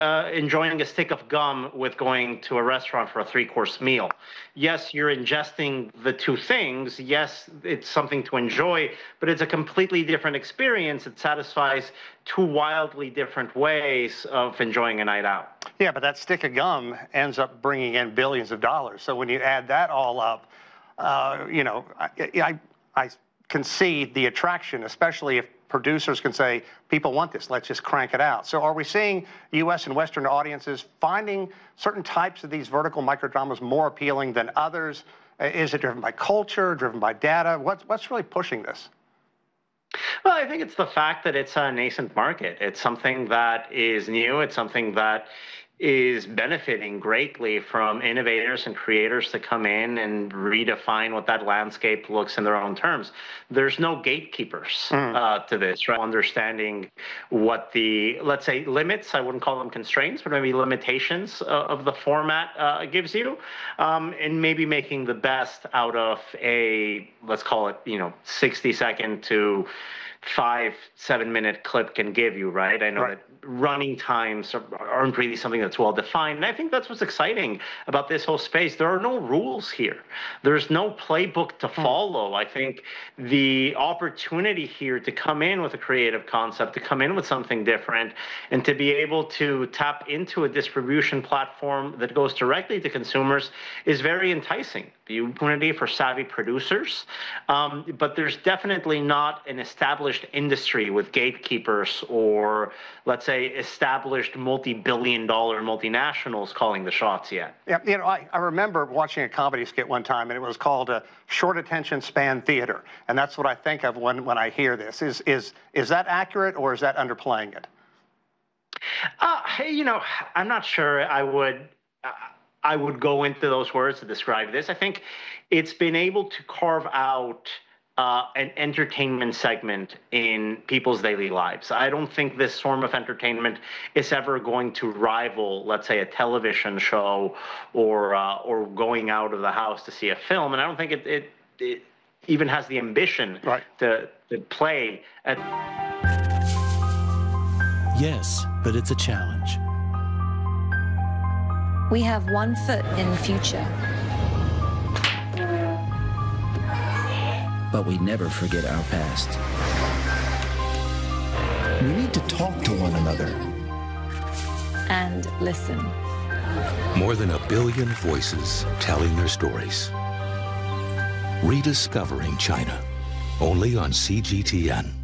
enjoying a stick of gum with going to a restaurant for a three-course meal. Yes, you're ingesting the two things. Yes, it's something to enjoy, but it's a completely different experience. It satisfies two wildly different ways of enjoying a night out. Yeah, but that stick of gum ends up bringing in billions of dollars. So when you add that all up, you know, I concede the attraction, especially if producers can say, people want this, let's just crank it out. So are we seeing U.S. and Western audiences finding certain types of these vertical microdramas more appealing than others? Is it driven by culture, driven by data? What's really pushing this? Well, I think it's the fact that it's a nascent market. It's something that is new. It's something that is benefiting greatly from innovators and creators to come in and redefine what that landscape looks in their own terms. There's no gatekeepers to this, right? Understanding what the, let's say, limits, I wouldn't call them constraints, but maybe limitations of the format gives you, and maybe making the best out of a, let's call it, 60-second to 5-7 minute clip can give you, right? I know that running times aren't really something that's well defined. And I think that's what's exciting about this whole space. There are no rules here. There's no playbook to follow. I think the opportunity here to come in with a creative concept, to come in with something different, and to be able to tap into a distribution platform that goes directly to consumers is very enticing. The opportunity for savvy producers, but there's definitely not an established industry with gatekeepers or, let's say, established multi-billion-dollar multinationals calling the shots yet. Yeah, I remember watching a comedy skit one time, and it was called a short attention span theater, and that's what I think of when I hear this. Is that accurate, or is that underplaying it? I'm not sure I would go into those words to describe this. I think it's been able to carve out an entertainment segment in people's daily lives. I don't think this form of entertainment is ever going to rival, let's say, a television show or going out of the house to see a film. And I don't think it even has the ambition to play at. Yes, but it's a challenge. We have one foot in the future. But we never forget our past. We need to talk to one another. And listen. More than 1 billion voices telling their stories. Rediscovering China, only on CGTN.